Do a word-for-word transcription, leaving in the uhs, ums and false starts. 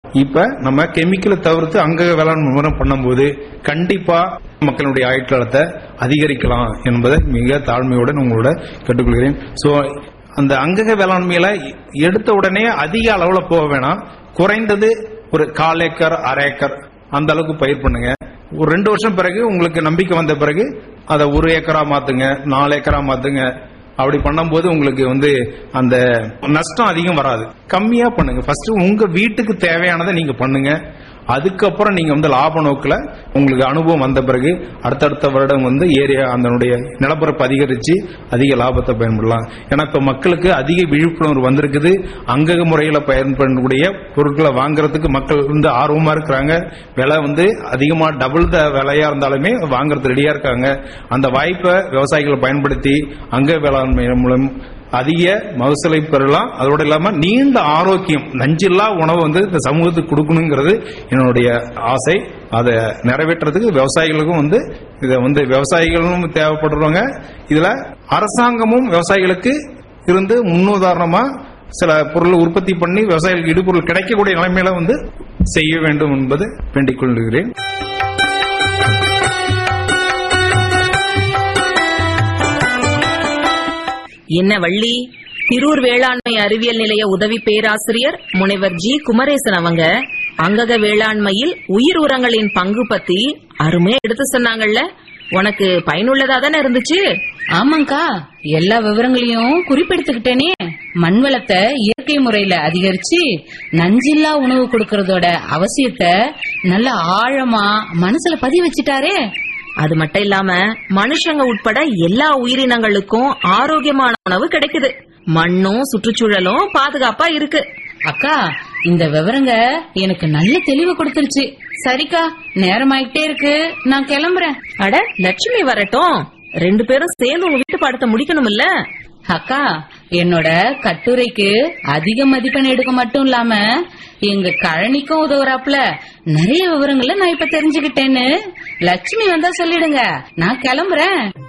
இப்ப நம்ம கெமிக்கலை தவிர்த்து அங்கக வேளாண்மை முறை பண்ணும்போது கண்டிப்பா மக்களுடைய ஆயுட்காலத்தை அதிகரிக்கலாம் என்பதை மிக தாழ்மையுடன் உங்களோட கேட்டுக்கொள்கிறேன். சோ அந்த அங்கக வேளாண்மையில எடுத்த உடனே அதிக அளவுல போக வேணாம். குறைந்தது ஒரு கால் ஏக்கர் அரை ஏக்கர் அந்த அளவுக்கு பயிர் பண்ணுங்க. ஒரு ரெண்டு வருஷம் பிறகு உங்களுக்கு நம்பிக்கை வந்த பிறகு அதை ஒரு ஏக்கரா மாத்துங்க, நாலு ஏக்கரா மாத்துங்க. அப்படி பண்ணும்போது உங்களுக்கு வந்து அந்த நஷ்டம் அதிகம் வராது. கம்மியா பண்ணுங்க. ஃபர்ஸ்ட் உங்க வீட்டுக்கு தேவையானதை நீங்க பண்ணுங்க. அதுக்கப்புறம் நீங்க வந்து லாப நோக்கில் உங்களுக்கு அனுபவம் வந்த பிறகு அடுத்தடுத்த வருடம் வந்து ஏரியா அதனுடைய நிலப்பரப்பு அதிகரிச்சு அதிக லாபத்தை பயன்படலாம். ஏன்னா இப்ப மக்களுக்கு அதிக விழிப்புணர்வு வந்திருக்குது. அங்கக முறையில பயன்படக்கூடிய பொருட்களை வாங்குறதுக்கு மக்கள் வந்து ஆர்வமா இருக்கிறாங்க. விலை வந்து அதிகமா டபுள் த விலையா இருந்தாலுமே வாங்குறது ரெடியா இருக்காங்க. அந்த வாய்ப்பை விவசாயிகளை பயன்படுத்தி அங்க வேளாண்மை மூலம் அதிக மகசூலை பெறலாம். அதோட இல்லாம நீண்ட ஆரோக்கியம் நஞ்சில்லா உணவு வந்து இந்த சமூகத்துக்கு கொடுக்கணுங்கிறது என்னுடைய ஆசை. அதை நிறைவேற்றுறதுக்கு விவசாயிகளுக்கும் வந்து இதை வந்து விவசாயிகளும் தேவைப்படுறவங்க. இதுல அரசாங்கமும் விவசாயிகளுக்கு இருந்து முன்னுதாரணமா சில பொருள் உற்பத்தி பண்ணி விவசாயிகளுக்கு இடுபொருள் கிடைக்கக்கூடிய நிலைமையில வந்து செய்ய வேண்டும் என்பது வேண்டிக் கொள்கிறேன். என்ன வள்ளி, திரூர் வேளாண்மை அறிவியல் நிலைய உதவி பேராசிரியர் முனைவர் ஜி குமரேசன் அவங்க அங்கக வேளாண்மையில் உயிர் உரங்களின் பங்கு பத்தி அருமையா எடுத்து சொன்னாங்கல்ல. உனக்கு பயனுள்ளதா தானே இருந்துச்சு? ஆமாங்கா, எல்லா விவரங்களையும் குறிப்பெடுத்துக்கிட்டேனே. மண் வளத்தை இயற்கை முறையில அதிகரிச்சு நஞ்சில்லா உணவு கொடுக்கறதோட அவசியத்தை நல்ல ஆழமா மனசுல பதிவு வச்சுட்டாரே. அது மட்டும் இல்லாம மனுஷங்க உட்பட எல்லா உயிரினங்களுக்கும் ஆரோக்கியமான உணவு கிடைக்குது. மண்ணும் சுற்றுச்சூழலும் பாதுகாப்பா இருக்கு. அக்கா, இந்த விவரங்க எனக்கு நல்ல தெளிவு கொடுத்துருச்சு. சரிக்கா, நேரமாயிட்டே இருக்கு, நான் கிளம்புறேன். அட லட்சுமி வரட்டும், ரெண்டு பேரும் சேர்ந்து உங்க வீட்டு பாடத்தை முடிக்கணும் இல்ல? அக்கா, என்னோட கட்டுரைக்கு அதிக மதிப்பெண் எடுக்க மட்டும் இல்லாம எங்க கழனிக்கும் உதவுறாப்புல நிறைய விவரங்களை நான் இப்ப தெரிஞ்சுக்கிட்டேன்னு லட்சுமி வந்தா சொல்லிடுங்க. நான் கிளம்புறேன்.